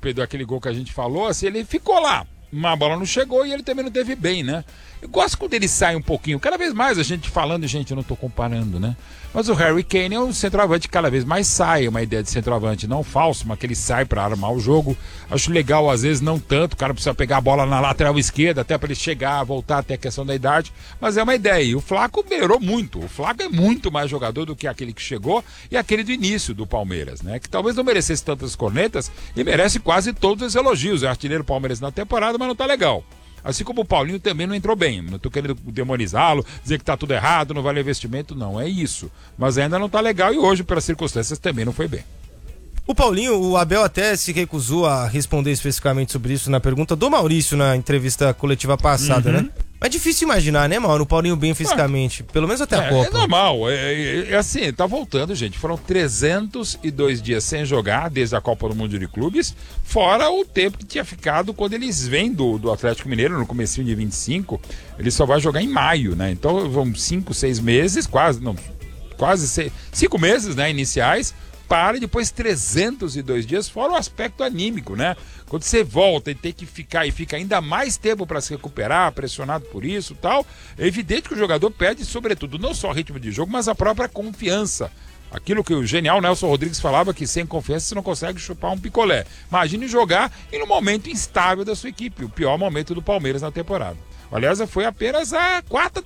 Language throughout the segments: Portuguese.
perdeu aquele gol que a gente falou, assim, ele ficou lá. Uma bola não chegou e ele também não teve bem, né? Eu gosto quando ele sai um pouquinho. Cada vez mais a gente falando, gente, eu não tô comparando, né? Mas o Harry Kane é um centroavante que cada vez mais sai, uma ideia de centroavante não falso, mas que ele sai pra armar o jogo. Acho legal, às vezes não tanto, o cara precisa pegar a bola na lateral esquerda, até pra ele chegar, voltar, até a questão da idade, mas é uma ideia. E o Flaco melhorou muito. O Flaco é muito mais jogador do que aquele que chegou e aquele do início do Palmeiras, né? Que talvez não merecesse tantas cornetas e merece quase todos os elogios. É artilheiro Palmeiras na temporada, mas não tá legal. Assim como o Paulinho também não entrou bem. Não tô querendo demonizá-lo, dizer que tá tudo errado, não vale investimento, não é isso. Mas ainda não tá legal e hoje, pelas circunstâncias, também não foi bem. O Paulinho, o Abel até se recusou a responder especificamente sobre isso na pergunta do Maurício na entrevista coletiva passada, né? É difícil imaginar, né, Mauro? O Paulinho bem fisicamente, pelo menos até a Copa. É normal, é assim, tá voltando, gente. Foram 302 dias sem jogar, desde a Copa do Mundo de Clubes, fora o tempo que tinha ficado quando eles vêm do Atlético Mineiro, no comecinho de 25, ele só vai jogar em maio, né? Então vão 5, 6 meses, quase 5 meses, né, iniciais, para e depois 302 dias, fora o aspecto anímico, né? Quando você volta e tem que ficar e fica ainda mais tempo para se recuperar, pressionado por isso e tal, é evidente que o jogador perde, sobretudo, não só o ritmo de jogo, mas a própria confiança. Aquilo que o genial Nelson Rodrigues falava, que sem confiança você não consegue chupar um picolé. Imagine jogar em um momento instável da sua equipe, o pior momento do Palmeiras na temporada. Aliás, foi apenas a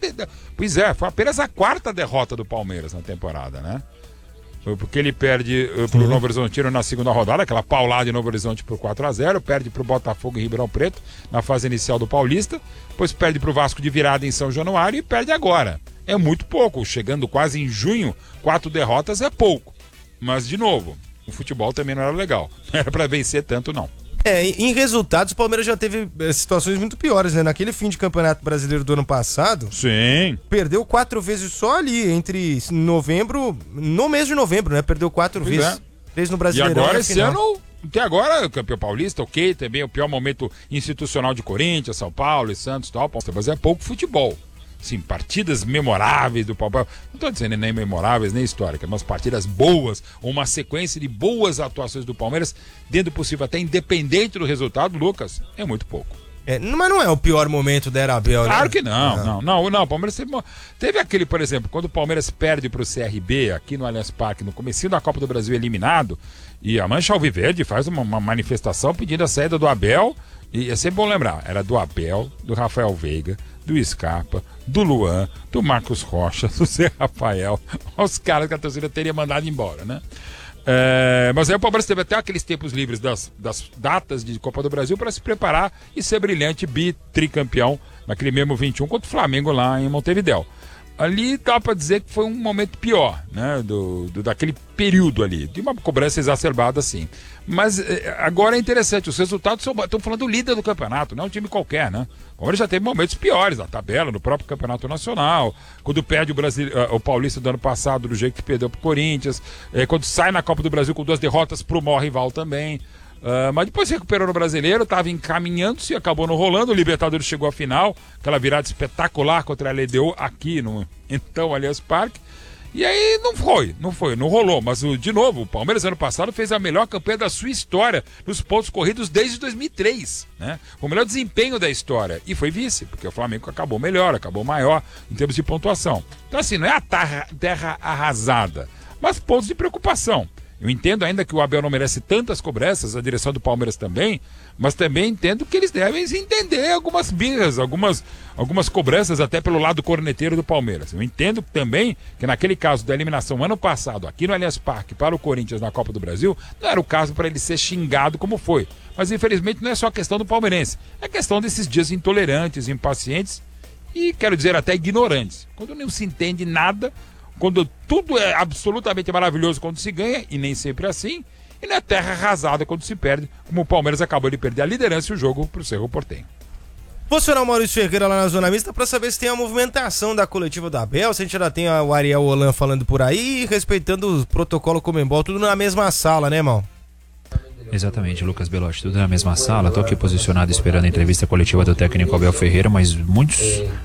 quarta derrota do Palmeiras na temporada, né? Porque ele perde pro Novo Horizontino na segunda rodada, aquela paulada de Novo Horizonte por 4-0, perde pro Botafogo em Ribeirão Preto na fase inicial do Paulista, depois perde pro Vasco de virada em São Januário e perde agora. É muito pouco, chegando quase em junho, 4 derrotas é pouco. Mas, de novo, o futebol também não era legal, não era pra vencer tanto não. Em resultados, o Palmeiras já teve situações muito piores, né? Naquele fim de Campeonato Brasileiro do ano passado, sim, perdeu 4 vezes só ali, entre novembro, no mês de novembro, né? Perdeu 4 vezes. 3 no Brasileirão. E agora, esse ano, até agora, o campeão paulista, ok, também o pior momento institucional de Corinthians, São Paulo e Santos e tal, mas é pouco futebol. Sim, partidas memoráveis do Palmeiras, não estou dizendo nem memoráveis, nem históricas, mas partidas boas, uma sequência de boas atuações do Palmeiras, dentro do possível até independente do resultado, Lucas, é muito pouco. Mas não é o pior momento da era Abel, né? Claro que não, o Palmeiras teve aquele, por exemplo, quando o Palmeiras perde para o CRB, aqui no Allianz Parque, no comecinho da Copa do Brasil eliminado, e a Mancha Alviverde faz uma manifestação pedindo a saída do Abel, e é sempre bom lembrar, era do Abel, do Rafael Veiga, do Scarpa, do Luan, do Marcos Rocha, do Zé Rafael, os caras que a torcida teria mandado embora, né? Mas aí o Palmeiras teve até aqueles tempos livres das datas de Copa do Brasil para se preparar e ser brilhante tricampeão naquele mesmo 21 contra o Flamengo lá em Montevidéu. Ali dá para dizer que foi um momento pior, né, daquele período ali, de uma cobrança exacerbada assim. Mas agora é interessante, os resultados estão falando do líder do campeonato, não é um time qualquer, né? O Palmeiras já teve momentos piores na tabela, no próprio campeonato nacional, quando perde o Paulista do ano passado do jeito que perdeu pro Corinthians, quando sai na Copa do Brasil com 2 derrotas pro maior rival também. Mas depois se recuperou no Brasileiro, estava encaminhando-se, acabou não rolando, o Libertadores chegou à final, aquela virada espetacular contra a LDU aqui no Allianz Parque, e aí não rolou, mas de novo, o Palmeiras ano passado fez a melhor campanha da sua história nos pontos corridos desde 2003, né? O melhor desempenho da história, e foi vice, porque o Flamengo acabou melhor, acabou maior em termos de pontuação. Então assim, não é a terra arrasada, mas pontos de preocupação. Eu entendo ainda que o Abel não merece tantas cobranças, a direção do Palmeiras também, mas também entendo que eles devem entender algumas birras, algumas cobranças até pelo lado corneteiro do Palmeiras. Eu entendo também que naquele caso da eliminação ano passado, aqui no Allianz Parque, para o Corinthians na Copa do Brasil, não era o caso para ele ser xingado como foi. Mas infelizmente não é só questão do palmeirense, é questão desses dias intolerantes, impacientes e, quero dizer, até ignorantes. Quando não se entende nada, quando tudo é absolutamente maravilhoso quando se ganha, e nem sempre assim, e na terra arrasada quando se perde, como o Palmeiras acabou de perder a liderança e o jogo pro Cerro Porteño. Vou acionar o Maurício Ferreira lá na Zona Mista para saber se tem a movimentação da coletiva do Abel, se a gente já tem o Ariel Holan falando por aí, respeitando o protocolo Conmebol, tudo na mesma sala, né, irmão? Exatamente, Lucas Belotti, tudo na mesma sala. Tô aqui posicionado esperando a entrevista coletiva do técnico Abel Ferreira, mas muitos